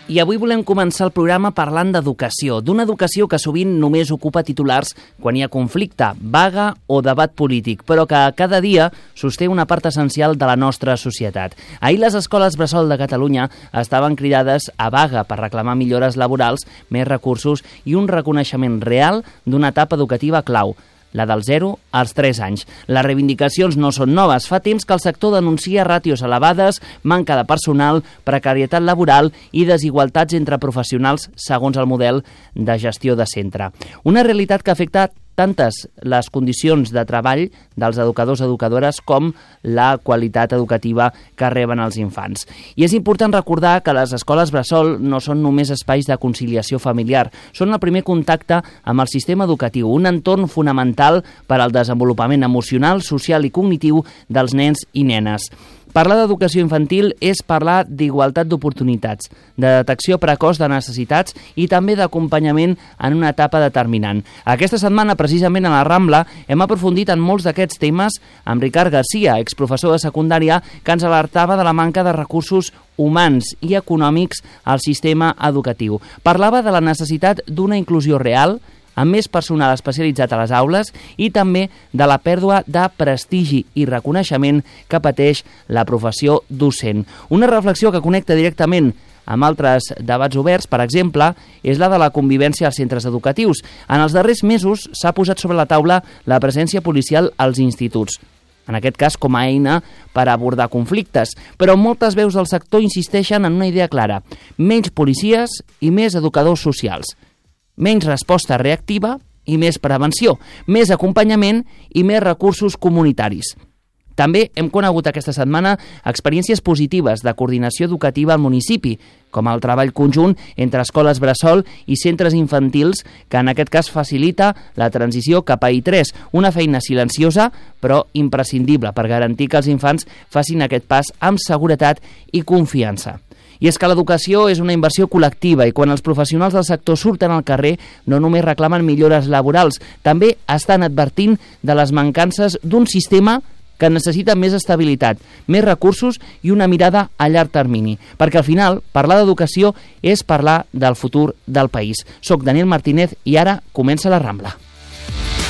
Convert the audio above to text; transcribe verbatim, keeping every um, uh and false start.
I avui volem començar el programa parlant d'educació, d'una educació que sovint només ocupa titulars quan hi ha conflicte, vaga o debat polític, però que cada dia sosté una part essencial de la nostra societat. Ahir les escoles bressol de Catalunya estaven cridades a vaga per reclamar millores laborals, més recursos i un reconeixement real d'una etapa educativa clau, la del zero als tres anys. Les reivindicacions no són noves. Fa temps que el sector denuncia ràtios elevades, manca de personal, precarietat laboral i desigualtats entre professionals segons el model de gestió de centre. Una realitat que afecta tantes les condicions de treball dels educadors i educadores com la qualitat educativa que reben els infants. I és important recordar que les escoles bressol no són només espais de conciliació familiar, són el primer contacte amb el sistema educatiu, un entorn fonamental per al desenvolupament emocional, social i cognitiu dels nens i nenes. Parlar d'educació infantil és parlar d'igualtat d'oportunitats, de detecció precoç de necessitats i també d'acompanyament en una etapa determinant. Aquesta setmana, precisament a la Rambla, hem aprofundit en molts d'aquests temes amb Ricard Garcia, exprofessor de secundària, que ens alertava de la manca de recursos humans i econòmics al sistema educatiu. Parlava de la necessitat d'una inclusió real, amb més personal especialitzat a les aules i també de la pèrdua de prestigi i reconeixement que pateix la professió docent. Una reflexió que connecta directament amb altres debats oberts, per exemple, és la de la convivència als centres educatius. En els darrers mesos s'ha posat sobre la taula la presència policial als instituts, en aquest cas com a eina per abordar conflictes, però moltes veus del sector insisteixen en una idea clara: menys policies i més educadors socials. Menys resposta reactiva i més prevenció, més acompanyament i més recursos comunitaris. També hem conegut aquesta setmana experiències positives de coordinació educativa al municipi, com el treball conjunt entre escoles bressol i centres infantils, que en aquest cas facilita la transició cap a I tres, una feina silenciosa però imprescindible per garantir que els infants facin aquest pas amb seguretat i confiança. I és que l'educació és una inversió col·lectiva i quan els professionals del sector surten al carrer no només reclamen millores laborals, també estan advertint de les mancances d'un sistema que necessita més estabilitat, més recursos i una mirada a llarg termini. Perquè al final, parlar d'educació és parlar del futur del país. Soc Daniel Martínez i ara comença la Rambla.